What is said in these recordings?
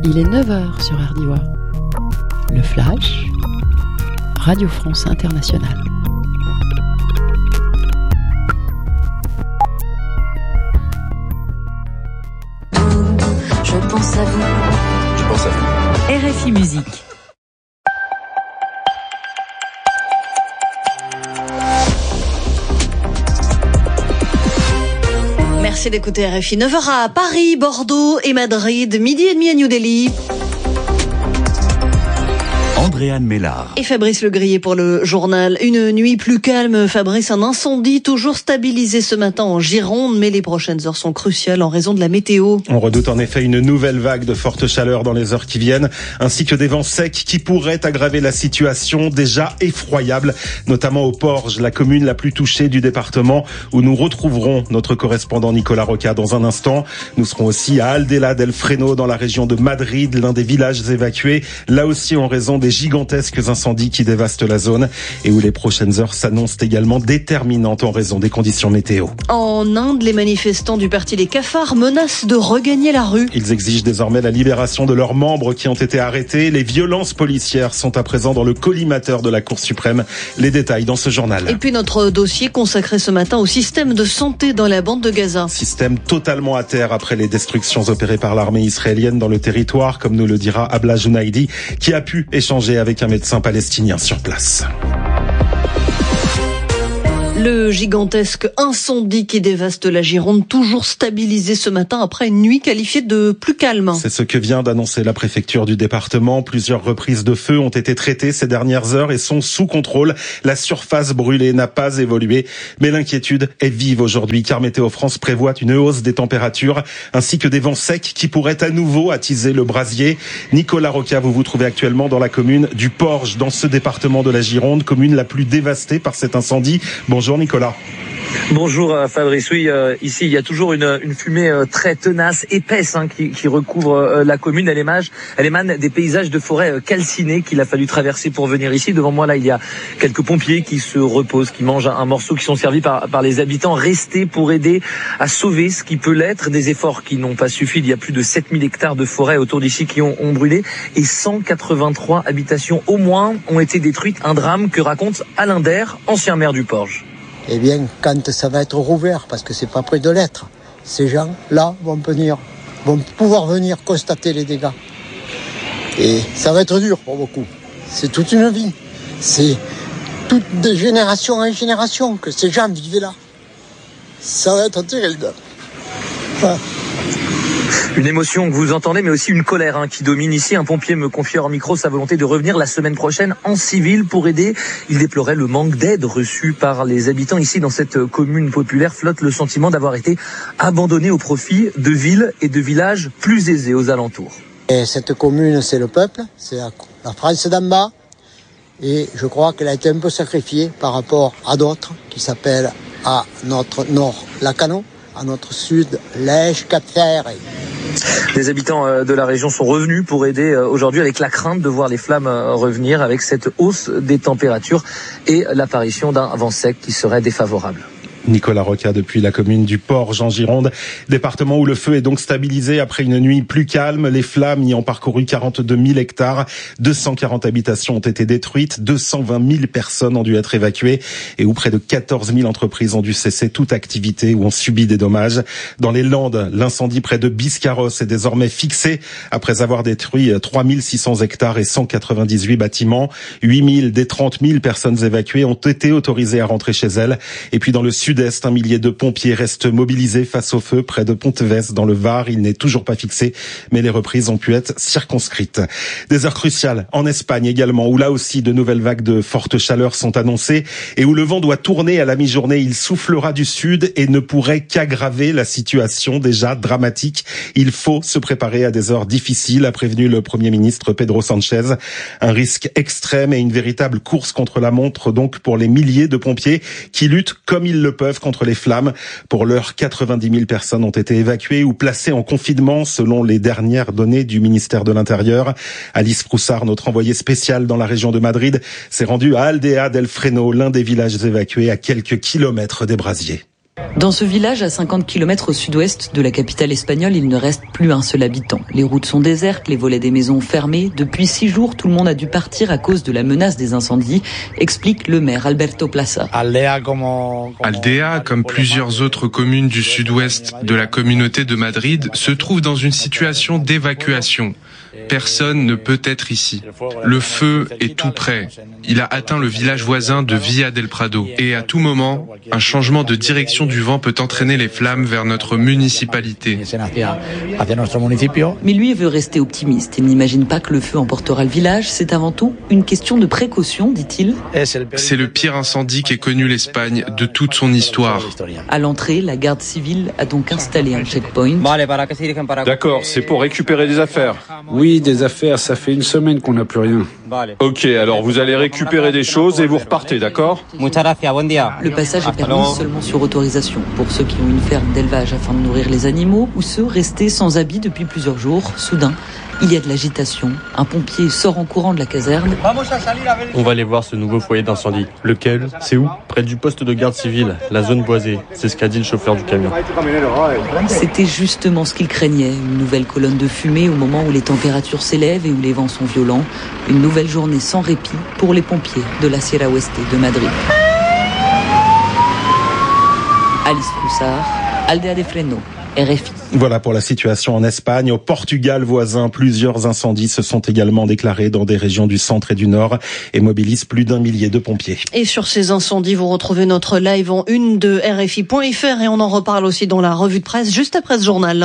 Il est 9h sur RDIWA. Le Flash, Radio France Internationale. Je pense à vous. Je pense à vous. RFI Musique. Merci d'écouter RFI. 9h à Paris, Bordeaux et Madrid, midi et demi à New Delhi. Andréane Mélard. Et Fabrice Legrier pour le journal. Une nuit plus calme, Fabrice. Un incendie toujours stabilisé ce matin en Gironde, mais les prochaines heures sont cruciales en raison de la météo. On redoute en effet une nouvelle vague de forte chaleur dans les heures qui viennent, ainsi que des vents secs qui pourraient aggraver la situation déjà effroyable, notamment au Porge, la commune la plus touchée du département, où nous retrouverons notre correspondant Nicolas Roca dans un instant. Nous serons aussi à Aldea del Freno, dans la région de Madrid, l'un des villages évacués, là aussi en raison des gigantesques incendies qui dévastent la zone et où les prochaines heures s'annoncent également déterminantes en raison des conditions météo. En Inde, les manifestants du parti Les Cafards menacent de regagner la rue. Ils exigent désormais la libération de leurs membres qui ont été arrêtés. Les violences policières sont à présent dans le collimateur de la Cour suprême. Les détails dans ce journal. Et puis notre dossier consacré ce matin au système de santé dans la bande de Gaza. Système totalement à terre après les destructions opérées par l'armée israélienne dans le territoire, comme nous le dira Abla Jounaidi, qui a pu échanger avec un médecin palestinien sur place. Le gigantesque incendie qui dévaste la Gironde, toujours stabilisé ce matin après une nuit qualifiée de plus calme. C'est ce que vient d'annoncer la préfecture du département. Plusieurs reprises de feu ont été traitées ces dernières heures et sont sous contrôle. La surface brûlée n'a pas évolué, mais l'inquiétude est vive aujourd'hui car Météo France prévoit une hausse des températures ainsi que des vents secs qui pourraient à nouveau attiser le brasier. Nicolas Roca, vous vous trouvez actuellement dans la commune du Porge, dans ce département de la Gironde, commune la plus dévastée par cet incendie. Bonjour Nicolas. Bonjour Fabrice, oui, ici il y a toujours une fumée très tenace, épaisse qui recouvre la commune. Elle émane des paysages de forêt calcinés qu'il a fallu traverser pour venir ici. Devant moi là il y a quelques pompiers qui se reposent, qui mangent un morceau, qui sont servis par les habitants restés pour aider à sauver ce qui peut l'être. Des efforts qui n'ont pas suffi. Il y a plus de 7000 hectares de forêt autour d'ici qui ont brûlé et 183 habitations au moins ont été détruites. Un drame que raconte Alain Der, ancien maire du Porge. Eh bien, quand ça va être rouvert, parce que c'est pas près de l'être, ces gens-là vont pouvoir venir constater les dégâts. Et ça va être dur pour beaucoup. C'est toute une vie. C'est toute de génération en génération que ces gens vivaient là. Ça va être terrible. Enfin, une émotion que vous entendez, mais aussi une colère qui domine ici. Un pompier me confie hors micro sa volonté de revenir la semaine prochaine en civil pour aider. Il déplorait le manque d'aide reçue par les habitants ici dans cette commune populaire. Flotte le sentiment d'avoir été abandonné au profit de villes et de villages plus aisés aux alentours. Et cette commune, c'est le peuple, c'est la France d'en bas. Et je crois qu'elle a été un peu sacrifiée par rapport à d'autres qui s'appellent à notre nord Lacanau, à notre sud Lège, Cap-Ferret. Les habitants de la région sont revenus pour aider aujourd'hui avec la crainte de voir les flammes revenir avec cette hausse des températures et l'apparition d'un vent sec qui serait défavorable. Nicolas Roca depuis la commune du Porge en Gironde, département où le feu est donc stabilisé après une nuit plus calme. Les flammes y ont parcouru 42 000 hectares, 240 habitations ont été détruites, 220 000 personnes ont dû être évacuées et où près de 14 000 entreprises ont dû cesser toute activité ou ont subi des dommages. Dans les Landes, l'incendie près de Biscarrosse est désormais fixé après avoir détruit 3 600 hectares et 198 bâtiments. 8 000 des 30 000 personnes évacuées ont été autorisées à rentrer chez elles. Et puis dans le sud-est, un millier de pompiers restent mobilisés face au feu près de Pontevedra dans le Var. Il n'est toujours pas fixé, mais les reprises ont pu être circonscrites. Des heures cruciales en Espagne également, où là aussi de nouvelles vagues de forte chaleur sont annoncées et où le vent doit tourner à la mi-journée. Il soufflera du sud et ne pourrait qu'aggraver la situation déjà dramatique. Il faut se préparer à des heures difficiles, a prévenu le Premier ministre Pedro Sánchez. Un risque extrême et une véritable course contre la montre donc pour les milliers de pompiers qui luttent comme ils le peuvent contre les flammes. Pour l'heure, 90 000 personnes ont été évacuées ou placées en confinement selon les dernières données du ministère de l'Intérieur. Alice Proussard, notre envoyée spéciale dans la région de Madrid, s'est rendue à Aldea del Freno, l'un des villages évacués à quelques kilomètres des brasiers. Dans ce village à 50 km au sud-ouest de la capitale espagnole, il ne reste plus un seul habitant. Les routes sont désertes, les volets des maisons fermés. Depuis 6 jours, tout le monde a dû partir à cause de la menace des incendies, explique le maire Alberto Plaza. Aldea, comme plusieurs autres communes du sud-ouest de la communauté de Madrid, se trouve dans une situation d'évacuation. Personne ne peut être ici. Le feu est tout près. Il a atteint le village voisin de Villa del Prado. Et à tout moment, un changement de direction du vent peut entraîner les flammes vers notre municipalité. Mais lui veut rester optimiste. Il n'imagine pas que le feu emportera le village. C'est avant tout une question de précaution, dit-il. C'est le pire incendie qu'ait connu l'Espagne de toute son histoire. À l'entrée, la garde civile a donc installé un checkpoint. D'accord, c'est pour récupérer des affaires. Oui, des affaires, ça fait une semaine qu'on n'a plus rien. Ok, alors vous allez récupérer des choses et vous repartez, d'accord ? Le passage est permis seulement sur autorisation pour ceux qui ont une ferme d'élevage afin de nourrir les animaux ou ceux restés sans habit depuis plusieurs jours. Soudain, il y a de l'agitation. Un pompier sort en courant de la caserne. On va aller voir ce nouveau foyer d'incendie. Lequel ? C'est où ? Près du poste de garde civile, la zone boisée. C'est ce qu'a dit le chauffeur du camion. C'était justement ce qu'il craignait. Une nouvelle colonne de fumée au moment où les températures s'élèvent et où les vents sont violents. Une nouvelle journée sans répit pour les pompiers de la Sierra Oeste de Madrid. Alice Froussard, Aldea de Freno, RFI. Voilà pour la situation en Espagne. Au Portugal voisin, plusieurs incendies se sont également déclarés dans des régions du centre et du nord et mobilisent plus d'1 millier de pompiers. Et sur ces incendies, vous retrouvez notre live en une de RFI.fr et on en reparle aussi dans la revue de presse juste après ce journal.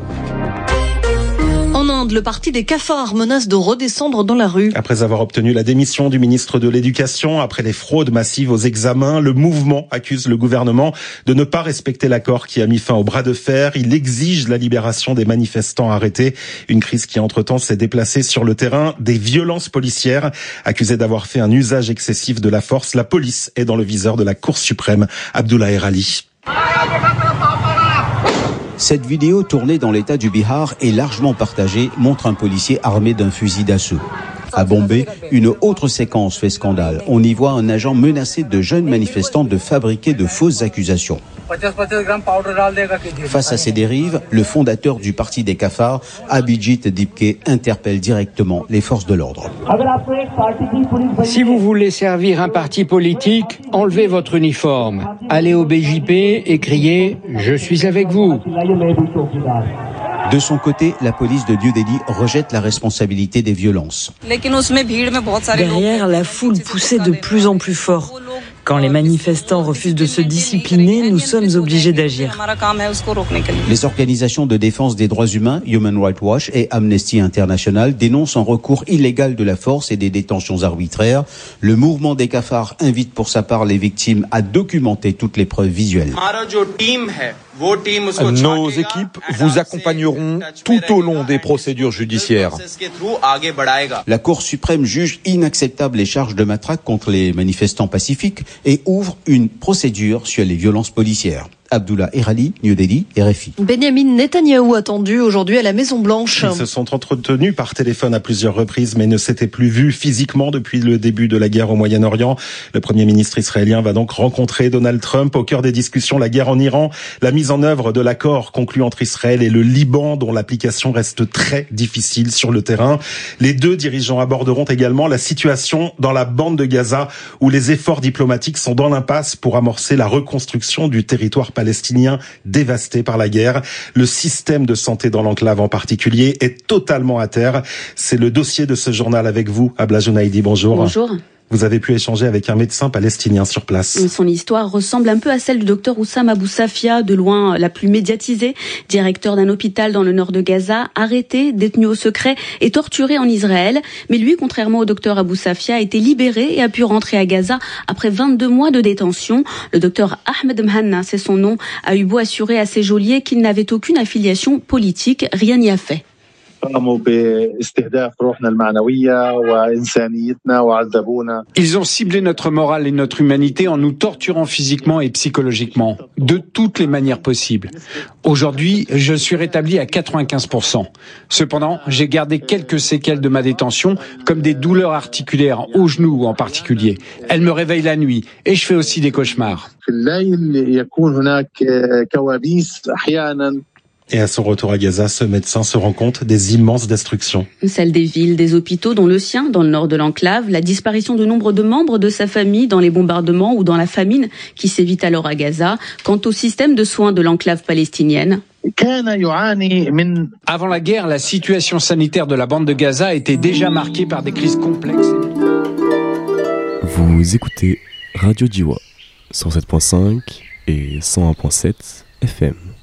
En Inde, le parti des cafards menace de redescendre dans la rue. Après avoir obtenu la démission du ministre de l'Éducation, après les fraudes massives aux examens, le mouvement accuse le gouvernement de ne pas respecter l'accord qui a mis fin au bras de fer. Il exige la libération des manifestants arrêtés. Une crise qui, entre-temps, s'est déplacée sur le terrain des violences policières. Accusée d'avoir fait un usage excessif de la force, la police est dans le viseur de la Cour suprême. Abdullah Erali. Cette vidéo tournée dans l'état du Bihar et largement partagée montre un policier armé d'un fusil d'assaut. À Bombay, une autre séquence fait scandale. On y voit un agent menacer de jeunes manifestants de fabriquer de fausses accusations. Face à ces dérives, le fondateur du parti des cafards, Abhijit Dipke, interpelle directement les forces de l'ordre. Si vous voulez servir un parti politique, enlevez votre uniforme. Allez au BJP et criez « Je suis avec vous ». De son côté, la police de New Delhi rejette la responsabilité des violences. Derrière, la foule poussait de plus en plus fort. Quand les manifestants refusent de se discipliner, nous sommes obligés d'agir. Les organisations de défense des droits humains, Human Rights Watch et Amnesty International, dénoncent un recours illégal de la force et des détentions arbitraires. Le mouvement des cafards invite pour sa part les victimes à documenter toutes les preuves visuelles. Nos équipes vous accompagneront tout au long des procédures judiciaires. La Cour suprême juge inacceptable les charges de matraque contre les manifestants pacifiques et ouvre une procédure sur les violences policières. Abdullah Erali, New Delhi, RFI. Benjamin Netanyahou attendu aujourd'hui à la Maison-Blanche. Ils se sont entretenus par téléphone à plusieurs reprises, mais ne s'étaient plus vus physiquement depuis le début de la guerre au Moyen-Orient. Le Premier ministre israélien va donc rencontrer Donald Trump. Au cœur des discussions, la guerre en Iran, la mise en œuvre de l'accord conclu entre Israël et le Liban, dont l'application reste très difficile sur le terrain. Les deux dirigeants aborderont également la situation dans la bande de Gaza, où les efforts diplomatiques sont dans l'impasse pour amorcer la reconstruction du territoire palestinien dévasté par la guerre. Le système de santé dans l'enclave en particulier est totalement à terre. C'est le dossier de ce journal avec vous, Abla Jounaïdi. Bonjour. Bonjour. Vous avez pu échanger avec un médecin palestinien sur place. Son histoire ressemble un peu à celle du docteur Oussam Abou Safia, de loin la plus médiatisée, directeur d'un hôpital dans le nord de Gaza, arrêté, détenu au secret et torturé en Israël. Mais lui, contrairement au docteur Abou Safia, a été libéré et a pu rentrer à Gaza après 22 mois de détention. Le docteur Ahmed Mhanna, c'est son nom, a eu beau assurer à ses geôliers qu'il n'avait aucune affiliation politique. Rien n'y a fait. Ils ont ciblé notre morale et notre humanité en nous torturant physiquement et psychologiquement, de toutes les manières possibles. Aujourd'hui, je suis rétabli à 95%. Cependant, j'ai gardé quelques séquelles de ma détention, comme des douleurs articulaires, aux genoux en particulier. Elles me réveillent la nuit et je fais aussi des cauchemars. Et à son retour à Gaza, ce médecin se rend compte des immenses destructions. Celle des villes, des hôpitaux, dont le sien, dans le nord de l'enclave, la disparition de nombre de membres de sa famille dans les bombardements ou dans la famine qui sévit alors à Gaza. Quant au système de soins de l'enclave palestinienne, avant la guerre, la situation sanitaire de la bande de Gaza était déjà marquée par des crises complexes. Vous écoutez Radio Djiwa, 107.5 et 101.7 FM.